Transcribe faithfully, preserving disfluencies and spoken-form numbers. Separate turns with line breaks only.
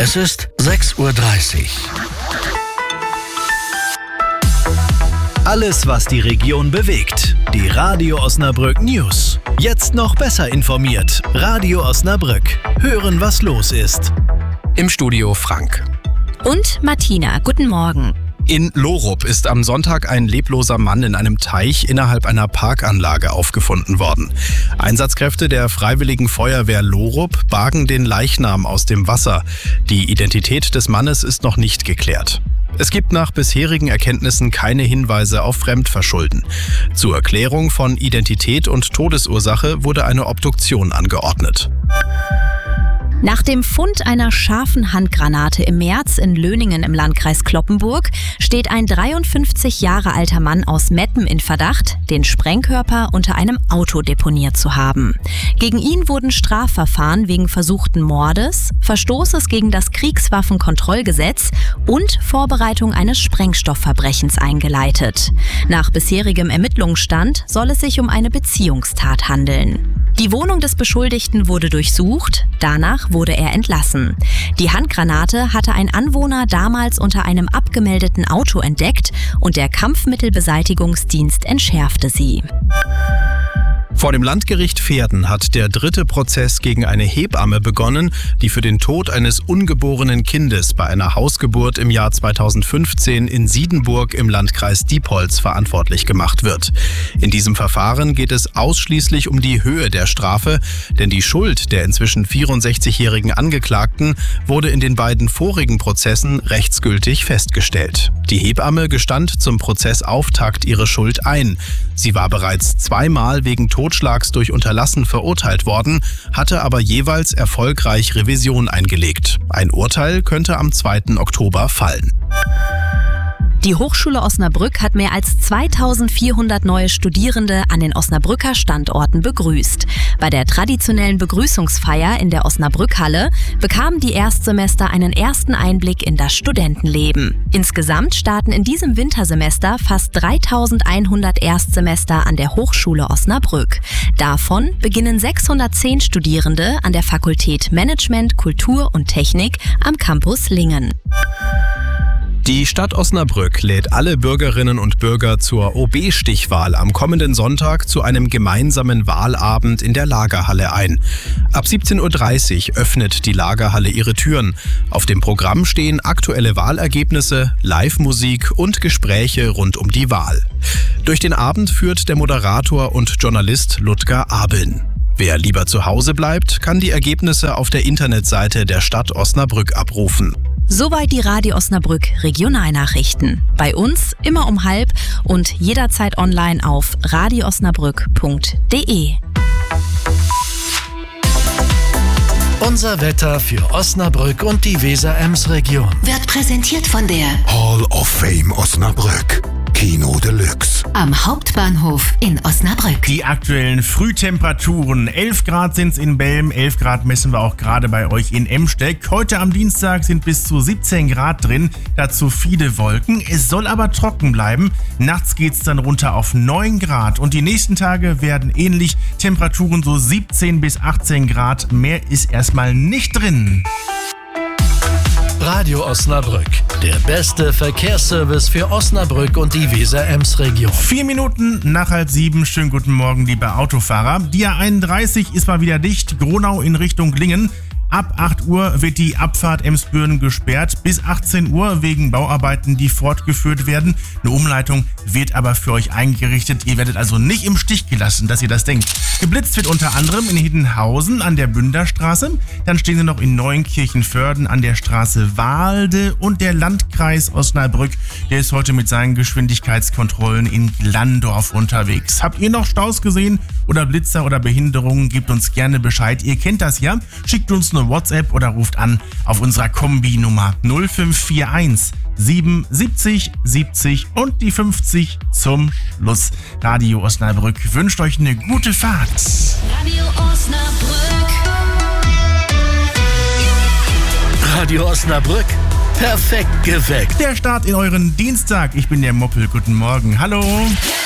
Es ist sechs Uhr dreißig.
Alles, was die Region bewegt. Die Radio Osnabrück News. Jetzt noch besser informiert. Radio Osnabrück. Hören, was los ist.
Im Studio Frank.
Und Martina. Guten Morgen.
In Lorup ist am Sonntag ein lebloser Mann in einem Teich innerhalb einer Parkanlage aufgefunden worden. Einsatzkräfte der Freiwilligen Feuerwehr Lorup bargen den Leichnam aus dem Wasser. Die Identität des Mannes ist noch nicht geklärt. Es gibt nach bisherigen Erkenntnissen keine Hinweise auf Fremdverschulden. Zur Erklärung von Identität und Todesursache wurde eine Obduktion angeordnet.
Nach dem Fund einer scharfen Handgranate im März in Löningen im Landkreis Cloppenburg steht ein dreiundfünfzig Jahre alter Mann aus Meppen in Verdacht, den Sprengkörper unter einem Auto deponiert zu haben. Gegen ihn wurden Strafverfahren wegen versuchten Mordes, Verstoßes gegen das Kriegswaffenkontrollgesetz und Vorbereitung eines Sprengstoffverbrechens eingeleitet. Nach bisherigem Ermittlungsstand soll es sich um eine Beziehungstat handeln. Die Wohnung des Beschuldigten wurde durchsucht, danach wurde er entlassen. Die Handgranate hatte ein Anwohner damals unter einem abgemeldeten Auto entdeckt und der Kampfmittelbeseitigungsdienst entschärfte sie.
Vor dem Landgericht Verden hat der dritte Prozess gegen eine Hebamme begonnen, die für den Tod eines ungeborenen Kindes bei einer Hausgeburt im Jahr zweitausendfünfzehn in Siedenburg im Landkreis Diepholz verantwortlich gemacht wird. In diesem Verfahren geht es ausschließlich um die Höhe der Strafe, denn die Schuld der inzwischen vierundsechzigjährigen Angeklagten wurde in den beiden vorigen Prozessen rechtsgültig festgestellt. Die Hebamme gestand zum Prozessauftakt ihre Schuld ein. Sie war bereits zweimal wegen Totschlags durch Unterlassen verurteilt worden, hatte aber jeweils erfolgreich Revision eingelegt. Ein Urteil könnte am zweiten Oktober fallen.
Die Hochschule Osnabrück hat mehr als zweitausendvierhundert neue Studierende an den Osnabrücker Standorten begrüßt. Bei der traditionellen Begrüßungsfeier in der Osnabrückhalle bekamen die Erstsemester einen ersten Einblick in das Studentenleben. Insgesamt starten in diesem Wintersemester fast dreitausendeinhundert Erstsemester an der Hochschule Osnabrück. Davon beginnen sechshundertzehn Studierende an der Fakultät Management, Kultur und Technik am Campus Lingen.
Die Stadt Osnabrück lädt alle Bürgerinnen und Bürger zur O B-Stichwahl am kommenden Sonntag zu einem gemeinsamen Wahlabend in der Lagerhalle ein. Ab siebzehn Uhr dreißig öffnet die Lagerhalle ihre Türen. Auf dem Programm stehen aktuelle Wahlergebnisse, Live-Musik und Gespräche rund um die Wahl. Durch den Abend führt der Moderator und Journalist Ludger Abeln. Wer lieber zu Hause bleibt, kann die Ergebnisse auf der Internetseite der Stadt Osnabrück abrufen.
Soweit die Radio Osnabrück Regionalnachrichten. Bei uns immer um halb und jederzeit online auf radio osnabrück punkt de.
Unser Wetter für Osnabrück und die Weser-Ems-Region
Wird präsentiert von der
Hall of Fame Osnabrück. Kino Deluxe.
Am Hauptbahnhof in Osnabrück.
Die aktuellen Frühtemperaturen. elf Grad sind es in Belm, elf Grad messen wir auch gerade bei euch in Emsteck. Heute am Dienstag sind bis zu siebzehn Grad drin, dazu viele Wolken. Es soll aber trocken bleiben. Nachts geht es dann runter auf neun Grad und die nächsten Tage werden ähnlich. Temperaturen so siebzehn bis achtzehn Grad. Mehr ist erstmal nicht drin.
Radio Osnabrück, der beste Verkehrsservice für Osnabrück und die Weser-Ems-Region.
Vier Minuten nach halb sieben. Schönen guten Morgen, liebe Autofahrer. Die A einunddreißig ist mal wieder dicht. Gronau in Richtung Lingen. Ab acht Uhr wird die Abfahrt Emsbüren gesperrt, bis achtzehn Uhr wegen Bauarbeiten, die fortgeführt werden. Eine Umleitung wird aber für euch eingerichtet. Ihr werdet also nicht im Stich gelassen, dass ihr das denkt. Geblitzt wird unter anderem in Hiddenhausen an der Bünderstraße. Dann stehen sie noch in Neunkirchen-Vörden an der Straße Waalde und der Landkreis Osnabrück. Der ist heute mit seinen Geschwindigkeitskontrollen in Glandorf unterwegs. Habt ihr noch Staus gesehen oder Blitzer oder Behinderungen? Gebt uns gerne Bescheid. Ihr kennt das ja. Schickt uns eine WhatsApp oder ruft an auf unserer Kombi-Nummer null fünf vier eins sieben siebzig siebzig und die fünfzig zum Schluss. Radio Osnabrück wünscht euch eine gute Fahrt.
Radio Osnabrück.
Radio Osnabrück, perfekt geweckt.
Der Start in euren Dienstag. Ich bin der Moppel. Guten Morgen. Hallo.